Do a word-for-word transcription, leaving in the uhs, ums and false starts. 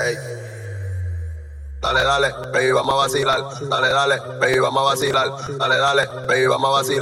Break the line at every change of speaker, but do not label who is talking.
Ey. Dale, dale, baby, vamos a vacilar. Dale, dale, baby, vamos a vacilar. Dale, dale, baby, vamos a vacilar.